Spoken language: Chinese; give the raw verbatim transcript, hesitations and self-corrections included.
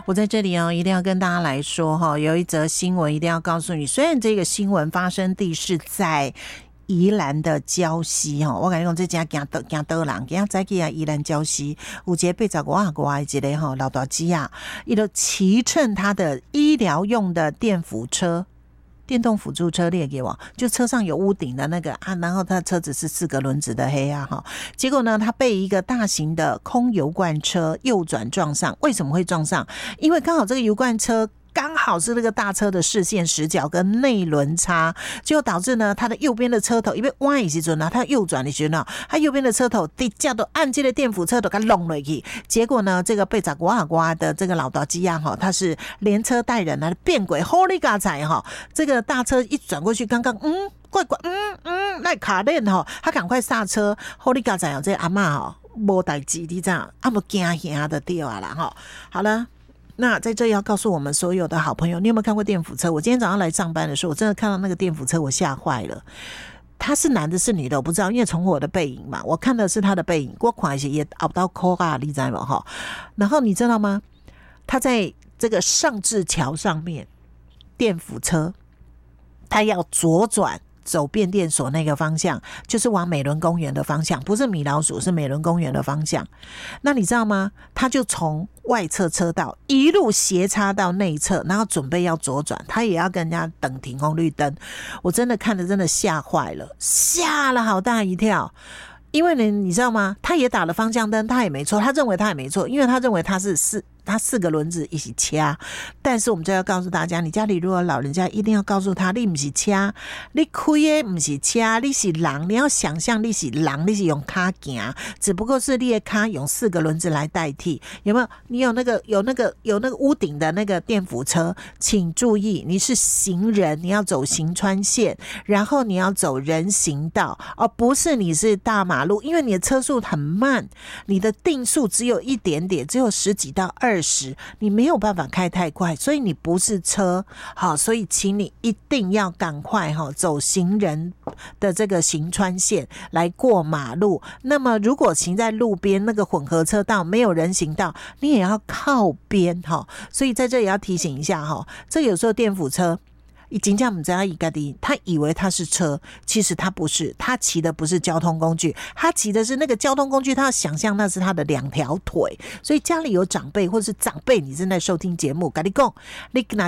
我在这里哦，一定要跟大家来说哈，有一则新闻一定要告诉你。虽然这个新闻发生地是在宜兰的礁溪哈，我跟你讲，这家行倒行倒人，今仔早起啊，宜兰礁溪有一个八十五岁的一个哈老大姐啊，伊就骑乘他的医疗用的电辅车。电动辅助车列给我，就车上有屋顶的那个啊，然后他的车子是四个轮子的黑啊哈，结果呢，他被一个大型的空油罐车右转撞上。为什么会撞上？因为刚好这个油罐车刚好是那个大车的视线死角跟内轮差，就导致呢，他的右边的车头因为弯的时候呢，他右转的时候呢，他右边的车头直接都按这个电辅车都给弄了去，结果呢，这个被砸瓜瓜的这个老大机啊哈，他是连车带人啊变轨 ，Holy God 仔哈，这个大车一转过去，刚刚嗯怪怪嗯嗯那卡链哈，他赶快刹车 ，Holy God 仔这阿嬷哈没代志，你这样啊不惊吓的掉啊啦哈，好了。那在这要告诉我们所有的好朋友，你有没有看过电辅车？我今天早上来上班的时候，我真的看到那个电辅车，我吓坏了。他是男的是女的我不知道，因为从我的背影嘛，我看的是他的背影，我看一些也熬不到扣啊，你知道吗？哈，然后你知道吗？他在这个上志桥上面，电辅车，他要左转。走变电所那个方向，就是往美伦公园的方向，不是米老鼠，是美伦公园的方向。那你知道吗？他就从外侧车道一路斜插到内侧，然后准备要左转，他也要跟人家等停红绿灯。我真的看得真的吓坏了，吓了好大一跳。因为呢，你知道吗？他也打了方向灯，他也没错，他认为他也没错，因为他认为他是四。他四个轮子一起掐，但是我们就要告诉大家，你家里如果老人家一定要告诉他，你不是掐，你开的不是掐，你是人，你要想象你是人，你是用脚行，只不过是你的脚用四个轮子来代替，有没有？你有那个有那个有那个屋顶的那个电辅车，请注意，你是行人，你要走行穿线，然后你要走人行道，而不是你是大马路，因为你的车速很慢，你的定速只有一点点，只有十几到二。你没有办法开太快，所以你不是车，好，所以请你一定要赶快哈走行人的这个行穿线来过马路。那么如果行在路边那个混合车道没有人行道，你也要靠边哈。所以在这也要提醒一下哈，这有时候电辅车。真的不知道他以为他是车，其实他不是，他骑的不是交通工具，他骑的是那个交通工具，他要想象那是他的两条腿。所以家里有长辈或是长辈，你正在收听节目，跟你讲，你